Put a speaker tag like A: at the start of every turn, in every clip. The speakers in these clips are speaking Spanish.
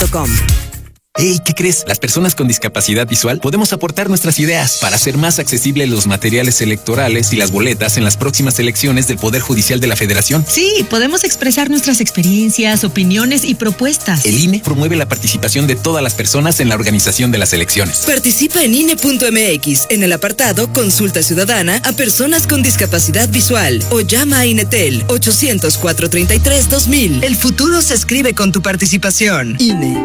A: Hey, ¿qué crees? Las personas con discapacidad visual podemos aportar nuestras ideas para hacer más accesibles los materiales electorales y las boletas en las próximas elecciones del Poder Judicial de la Federación.
B: Sí, podemos expresar nuestras experiencias, opiniones y propuestas.
A: El INE promueve la participación de todas las personas en la organización de las elecciones.
C: Participa en INE.mx en el apartado Consulta Ciudadana a personas con discapacidad visual o llama a INETEL 800-433-2000. El futuro se escribe con tu participación. INE.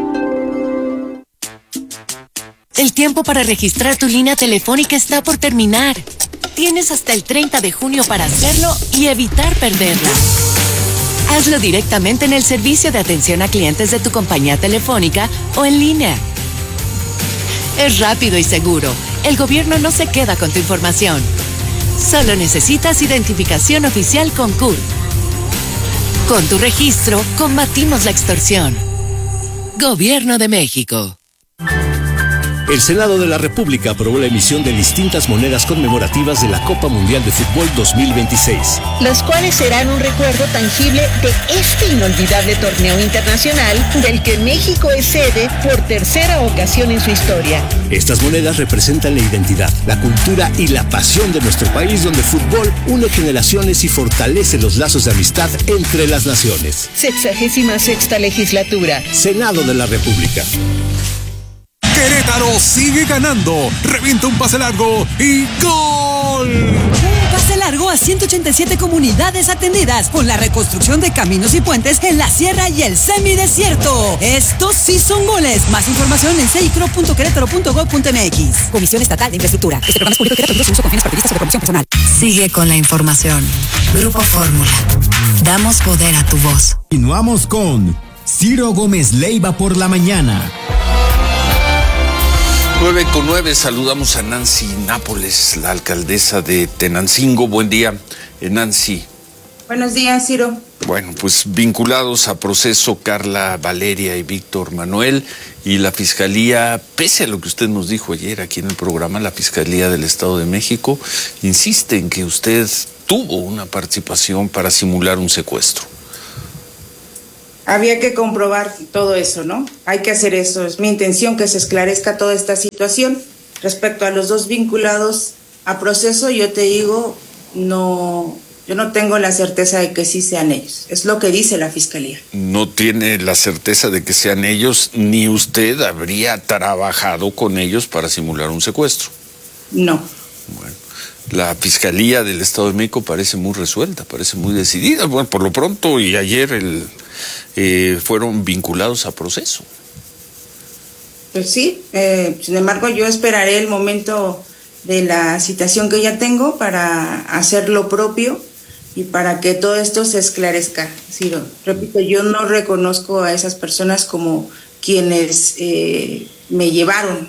D: El tiempo para registrar tu línea telefónica está por terminar. Tienes hasta el 30 de junio para hacerlo y evitar perderla. Hazlo directamente en el servicio de atención a clientes de tu compañía telefónica o en línea. Es rápido y seguro. El gobierno no se queda con tu información. Solo necesitas identificación oficial con CURP. Con tu registro, combatimos la extorsión. Gobierno de México.
E: El Senado de la República aprobó la emisión de distintas monedas conmemorativas de la Copa Mundial de Fútbol 2026.
F: Los cuales serán un recuerdo tangible de este inolvidable torneo internacional del que México es sede por tercera ocasión en su historia.
E: Estas monedas representan la identidad, la cultura y la pasión de nuestro país, donde el fútbol une generaciones y fortalece los lazos de amistad entre las naciones.
F: 66ª legislatura.
E: Senado de la República.
G: Querétaro sigue ganando, revienta un pase largo y ¡gol!
H: Un pase largo a 187 comunidades atendidas con la reconstrucción de caminos y puentes en la sierra y el semidesierto. Estos sí son goles. Más información en ceicro.querétaro.gov.mx. Comisión Estatal de Infraestructura. Este programa es público y gratuito sin uso con fines partidistas o de promoción personal.
I: Sigue con la información. Grupo Fórmula. Damos poder a tu voz.
J: Continuamos con Ciro Gómez Leiva por la mañana.
K: 9:09, saludamos a Nancy Nápoles, la alcaldesa de Tenancingo. Buen día, Nancy.
L: Buenos días, Ciro.
K: Bueno, pues vinculados a proceso Carla Valeria y Víctor Manuel, y la Fiscalía, pese a lo que usted nos dijo ayer aquí en el programa, la Fiscalía del Estado de México insiste en que usted tuvo una participación para simular un secuestro.
L: Había que comprobar todo eso, ¿no? Hay que hacer eso. Es mi intención que se esclarezca toda esta situación. Respecto a los dos vinculados a proceso, yo te digo, yo no tengo la certeza de que sí sean ellos. Es lo que dice la Fiscalía.
K: No tiene la certeza de que sean ellos, ni usted habría trabajado con ellos para simular un secuestro.
L: No.
K: Bueno, la Fiscalía del Estado de México parece muy resuelta, parece muy decidida. Bueno, por lo pronto, y ayer fueron vinculados a proceso.
L: Pues sí, sin embargo yo esperaré el momento de la citación que ya tengo para hacer lo propio y para que todo esto se esclarezca. Ciro, repito, yo no reconozco a esas personas como quienes me llevaron.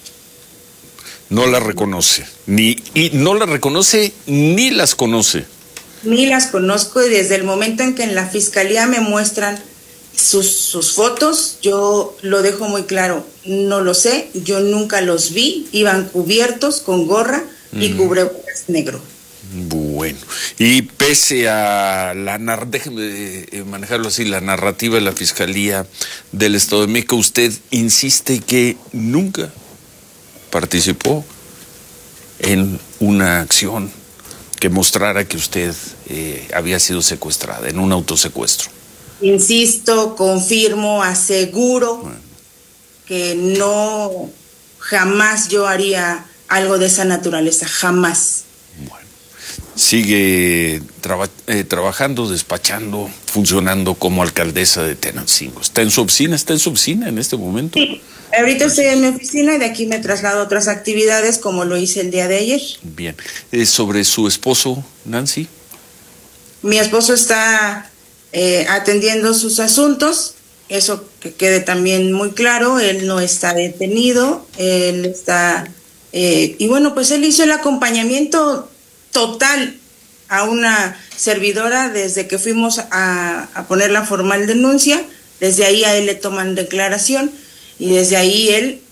K: No la reconoce, no la reconoce ni las conoce.
L: Ni las conozco, y desde el momento en que en la Fiscalía me muestran sus fotos, yo lo dejo muy claro, no lo sé, yo nunca los vi, iban cubiertos con gorra y cubrebocas negro.
K: Bueno, y pese a déjeme manejarlo así, la narrativa de la Fiscalía del Estado de México, usted insiste que nunca participó en una acción que mostrara que usted había sido secuestrada en un autosecuestro.
L: Insisto, confirmo, aseguro que no, jamás yo haría algo de esa naturaleza, jamás.
K: Bueno, sigue trabajando, despachando, funcionando como alcaldesa de Tenancingo. ¿Está en su oficina en este momento?
L: Sí, ahorita estoy en mi oficina y de aquí me traslado a otras actividades como lo hice el día de ayer.
K: Bien, ¿sobre su esposo, Nancy?
L: Mi esposo está atendiendo sus asuntos, eso que quede también muy claro, él no está detenido, él está, y bueno, pues él hizo el acompañamiento total a una servidora desde que fuimos a poner la formal denuncia, desde ahí a él le toman declaración y desde ahí él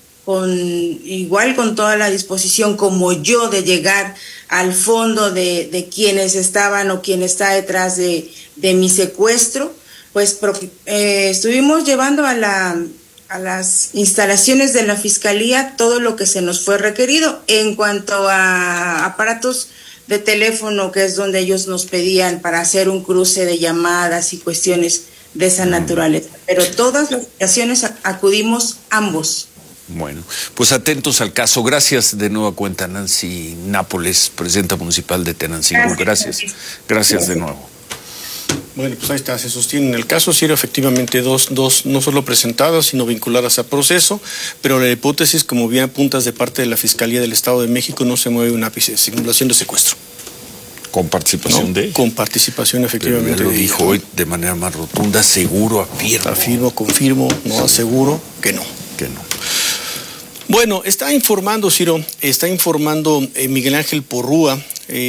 L: con toda la disposición como yo de llegar al fondo de quienes estaban o quien está detrás de mi secuestro, pues estuvimos llevando a las instalaciones de la Fiscalía todo lo que se nos fue requerido. En cuanto a aparatos de teléfono, que es donde ellos nos pedían para hacer un cruce de llamadas y cuestiones de esa naturaleza. Pero todas las ocasiones acudimos ambos.
K: Bueno, pues atentos al caso. Gracias de nueva cuenta, Nancy Nápoles, presidenta municipal de Tenancingo. Gracias de nuevo.
M: Bueno, pues ahí está, se sostiene en el caso, Ciro, efectivamente dos no solo presentadas, sino vinculadas a proceso, pero la hipótesis, como bien apuntas de parte de la Fiscalía del Estado de México, no se mueve un ápice, simulación de secuestro.
K: ¿Con participación de?
M: Con participación, efectivamente.
K: Pero lo dijo hoy de manera más rotunda, seguro, afirmo.
M: Afirmo, confirmo, no aseguro que no.
K: Que no.
M: Bueno, está informando, Ciro, Miguel Ángel Porrúa,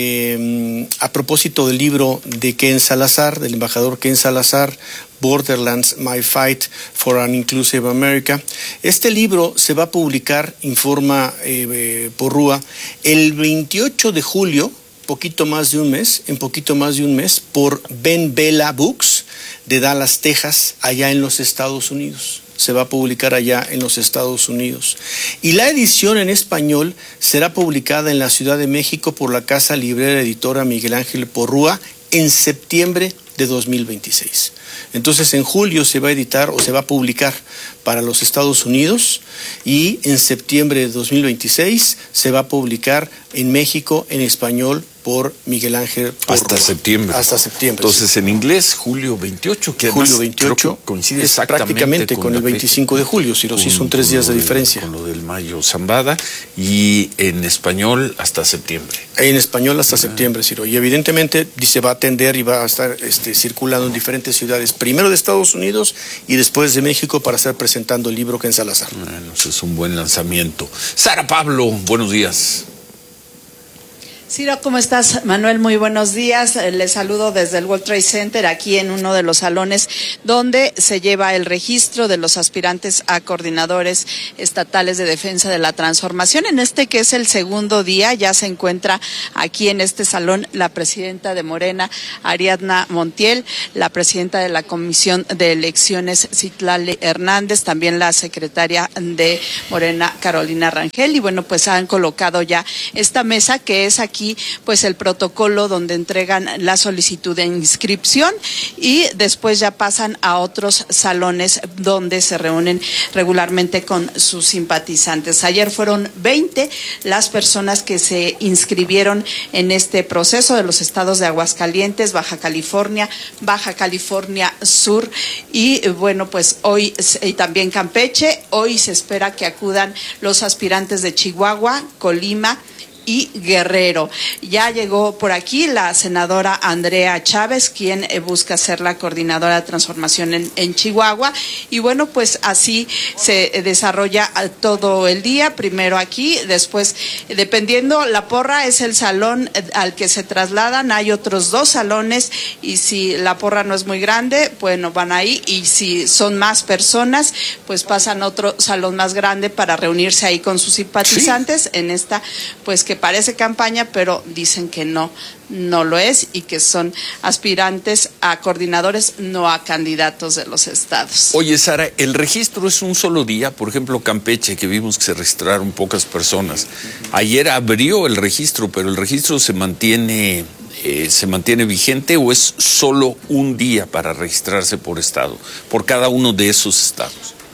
M: a propósito del libro de Ken Salazar, del embajador Ken Salazar, Borderlands, My Fight for an Inclusive America. Este libro se va a publicar, informa Porrúa, el 28 de julio, en poquito más de un mes, por Ben Bella Books de Dallas, Texas, allá en los Estados Unidos. Se va a publicar allá en los Estados Unidos. Y la edición en español será publicada en la Ciudad de México por la Casa Librera Editora Miguel Ángel Porrúa en septiembre de 2026. Entonces en julio se va a editar o se va a publicar para los Estados Unidos y en septiembre de 2026 se va a publicar en México en español por Miguel Ángel Porrúa.
K: Hasta septiembre. Entonces
M: sí.
K: En inglés, julio 28, que además
M: julio 28
K: coincide exactamente
M: prácticamente con el 25 de julio, si sí son 3 días de diferencia.
K: Con lo del Mayo Zambada, y en español hasta septiembre.
M: En español hasta septiembre, Ciro. Y evidentemente dice va a atender y va a estar circulando en diferentes ciudades, primero de Estados Unidos y después de México, para estar presentando el libro Ken Salazar.
K: Bueno, eso es un buen lanzamiento. Sara Pablo, buenos días.
N: Ciro, ¿cómo estás? Manuel, muy buenos días. Les saludo desde el World Trade Center, aquí en uno de los salones donde se lleva el registro de los aspirantes a coordinadores estatales de defensa de la transformación. En este que es el segundo día, ya se encuentra aquí en este salón la presidenta de Morena, Ariadna Montiel, la presidenta de la Comisión de Elecciones, Citlali Hernández, también la secretaria de Morena, Carolina Rangel, y bueno, pues han colocado ya esta mesa que es aquí pues el protocolo donde entregan la solicitud de inscripción y después ya pasan a otros salones donde se reúnen regularmente con sus simpatizantes. Ayer fueron 20 las personas que se inscribieron en este proceso de los estados de Aguascalientes, Baja California Sur y bueno, pues hoy y también Campeche. Hoy se espera que acudan los aspirantes de Chihuahua, Colima y Guerrero. Ya llegó por aquí la senadora Andrea Chávez, quien busca ser la coordinadora de transformación en Chihuahua. Y bueno, pues así se desarrolla todo el día. Primero aquí, después, dependiendo, la porra es el salón al que se trasladan. Hay otros 2 salones y si la porra no es muy grande, bueno, van ahí. Y si son más personas, pues pasan a otro salón más grande para reunirse ahí con sus simpatizantes en esta, pues que parece campaña, pero dicen que no lo es y que son aspirantes a coordinadores, no a candidatos de los estados.
K: Oye, Sara, ¿el registro es un solo día? Por ejemplo, Campeche, que vimos que se registraron pocas personas. Ayer abrió el registro, pero ¿el registro se mantiene vigente o es solo un día para registrarse por estado, por cada uno de esos estados?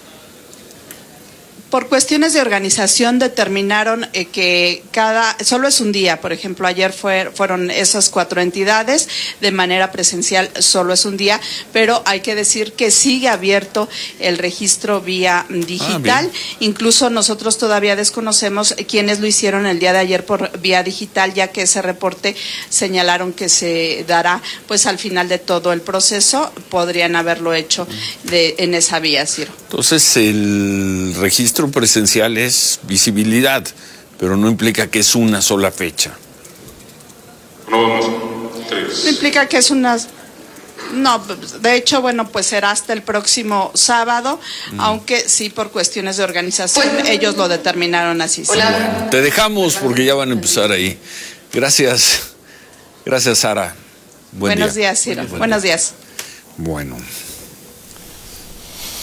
N: Por cuestiones de organización determinaron que solo es un día. Por ejemplo, ayer fueron esas 4 entidades, de manera presencial solo es un día, pero hay que decir que sigue abierto el registro vía digital. Incluso nosotros todavía desconocemos quiénes lo hicieron el día de ayer por vía digital, ya que ese reporte señalaron que se dará pues al final de todo el proceso. Podrían haberlo hecho en esa vía, Ciro.
K: Entonces el registro presencial es visibilidad, pero no implica que es una sola fecha.
N: No implica que es una... No, de hecho, bueno, pues será hasta el próximo sábado, aunque sí por cuestiones de organización ellos lo determinaron así. Sí.
K: Bueno, te dejamos porque ya van a empezar ahí. Gracias, Sara.
N: Buenos días, Ciro. Buenos días.
K: Bueno.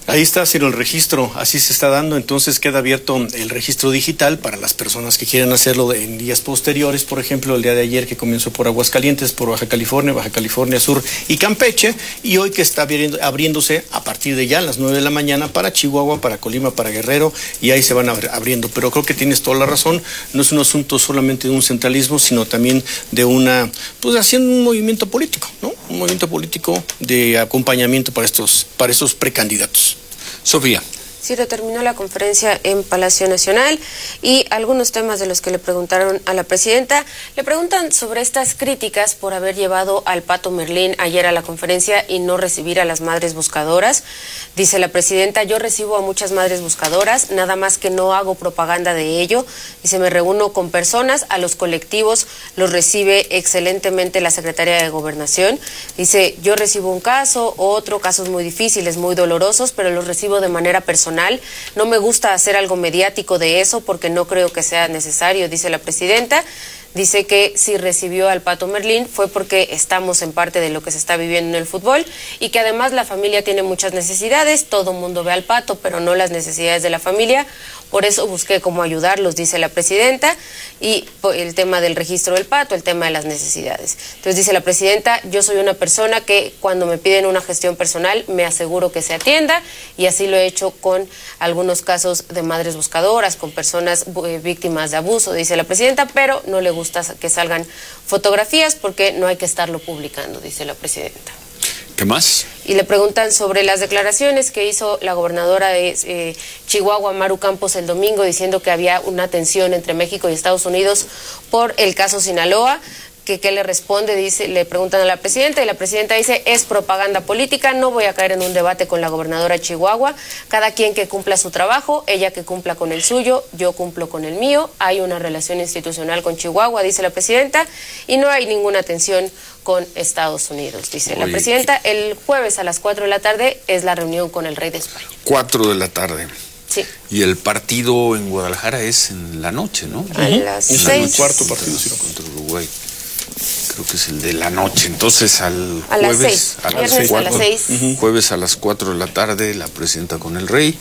M: Ahí está, Ciro, el registro, así se está dando, entonces queda abierto el registro digital para las personas que quieran hacerlo en días posteriores, por ejemplo, el día de ayer que comenzó por Aguascalientes, por Baja California Sur y Campeche, y hoy que está abriéndose a partir de ya a las 9 de la mañana para Chihuahua, para Colima, para Guerrero, y ahí se van abriendo, pero creo que tienes toda la razón, no es un asunto solamente de un centralismo, sino también de pues haciendo un movimiento político, ¿no? Un movimiento político de acompañamiento para estos precandidatos.
K: Sofía.
O: Ciro, terminó la conferencia en Palacio Nacional y algunos temas de los que le preguntaron a la presidenta. Le preguntan sobre estas críticas por haber llevado al Pato Merlín ayer a la conferencia y no recibir a las madres buscadoras. Dice la presidenta, yo recibo a muchas madres buscadoras, nada más que no hago propaganda de ello. Dice, me reúno con personas, a los colectivos los recibe excelentemente la Secretaría de Gobernación. Dice, yo recibo un caso, otro, casos muy difíciles, muy dolorosos, pero los recibo de manera personal. No me gusta hacer algo mediático de eso porque no creo que sea necesario, dice la presidenta. Dice que si recibió al Pato Merlín fue porque estamos en parte de lo que se está viviendo en el fútbol y que además la familia tiene muchas necesidades, todo mundo ve al Pato, pero no las necesidades de la familia. Por eso busqué cómo ayudarlos, dice la presidenta, y el tema del registro del Pato, el tema de las necesidades. Entonces dice la presidenta, yo soy una persona que cuando me piden una gestión personal me aseguro que se atienda y así lo he hecho con algunos casos de madres buscadoras, con personas víctimas de abuso, dice la presidenta, pero no le gusta que salgan fotografías porque no hay que estarlo publicando, dice la presidenta.
K: ¿Qué más?
O: Y le preguntan sobre las declaraciones que hizo la gobernadora de Chihuahua, Maru Campos, el domingo, diciendo que había una tensión entre México y Estados Unidos por el caso Sinaloa. ¿Qué le responde? Dice, le preguntan a la presidenta y la presidenta dice, es propaganda política, no voy a caer en un debate con la gobernadora de Chihuahua, cada quien que cumpla su trabajo, ella que cumpla con el suyo, yo cumplo con el mío, hay una relación institucional con Chihuahua, dice la presidenta, y no hay ninguna tensión con Estados Unidos, dice la presidenta. El jueves a las 4 de la tarde es la reunión con el rey de España.
K: 4 de la tarde.
O: Sí.
K: Y el partido en Guadalajara es en la noche, ¿no?
O: A las 6.
M: Es el cuarto partido, sí,
K: contra Uruguay. Creo que es el de la noche. Entonces al
O: a
K: jueves
O: las 6. A las 6.
K: Jueves a las 4 de la tarde la presidenta con el rey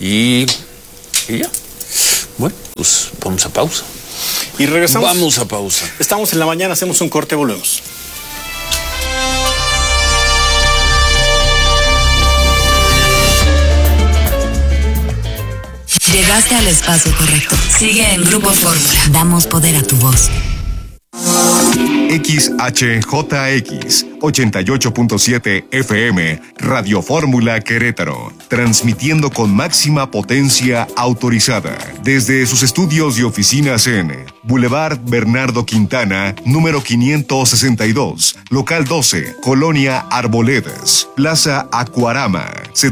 K: y ya. Bueno, pues vamos a pausa.
M: Y regresamos.
K: Vamos a pausa.
M: Estamos en la mañana, hacemos un corte, volvemos.
I: Llegaste al espacio correcto. Sigue en Grupo Fórmula. Damos poder a tu voz.
P: XHJX 88.7 FM Radio Fórmula Querétaro, transmitiendo con máxima potencia autorizada desde sus estudios y oficinas en Boulevard Bernardo Quintana, número 562, local 12, Colonia Arboledas, Plaza Acuarama,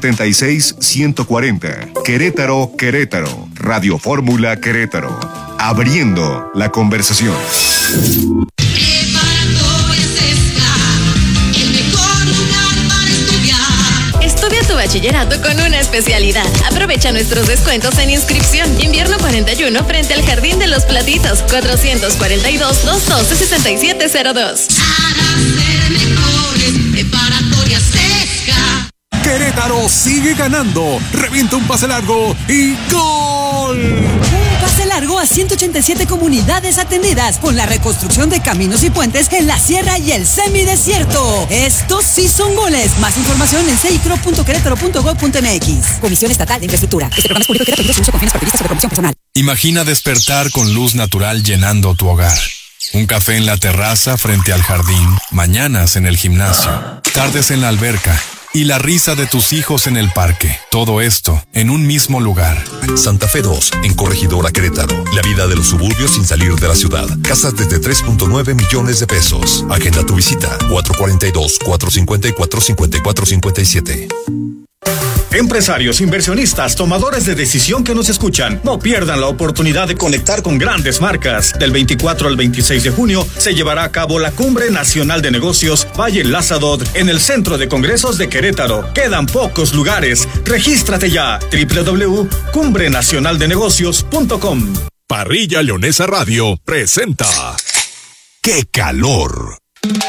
P: 76140, Querétaro, Querétaro, Radio Fórmula Querétaro, abriendo la conversación.
Q: Estudia tu bachillerato con una especialidad. Aprovecha nuestros descuentos en inscripción. Invierno 41 frente al Jardín de los Platitos. 442-212-6702.
G: Querétaro sigue ganando. Revienta un pase largo y ¡gol!
H: Pase largo a 187 comunidades atendidas con la reconstrucción de caminos y puentes en la sierra y el semidesierto. Estos sí son goles. Más información en ceicro.querétaro.gov.mx. Comisión Estatal de Infraestructura. Este programa es público y queda prohibido su uso con fines partidistas o de promoción personal.
R: Imagina despertar con luz natural llenando tu hogar. Un café en la terraza frente al jardín. Mañanas en el gimnasio. Tardes en la alberca. Y la risa de tus hijos en el parque. Todo esto en un mismo lugar.
S: Santa Fe 2, en Corregidora Querétaro. La vida de los suburbios sin salir de la ciudad. Casas desde 3.9 millones de pesos. Agenda tu visita. 442-454-5457.
T: Empresarios, inversionistas, tomadores de decisión que nos escuchan, no pierdan la oportunidad de conectar con grandes marcas. Del 24 al 26 de junio se llevará a cabo la Cumbre Nacional de Negocios Valle Lázaro en el Centro de Congresos de Querétaro. Quedan pocos lugares. Regístrate ya. www.cumbrenacionaldenegocios.com.
G: Parrilla Leonesa Radio presenta ¡Qué calor!